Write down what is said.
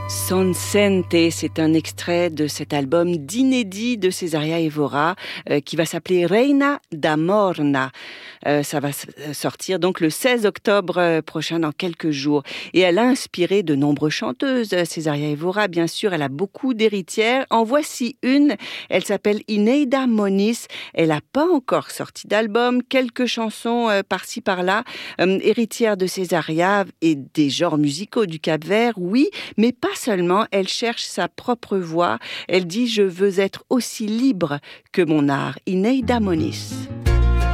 Sonsente, c'est un extrait de cet album d'inédit de Cesaria Evora qui va s'appeler Reina da Morna. Ça va sortir donc le 16 octobre prochain, dans quelques jours. Et elle a inspiré de nombreuses chanteuses. Cesaria Evora, bien sûr, elle a beaucoup d'héritières. En voici une, elle s'appelle Ineida Moniz. Elle n'a pas encore sorti d'album, quelques chansons par-ci par-là. Héritière de Cesaria et des genres musicaux du Cap-Vert, oui, mais pas seulement, elle cherche sa propre voix. Elle dit « Je veux être aussi libre que mon art ». Ineida Moniz.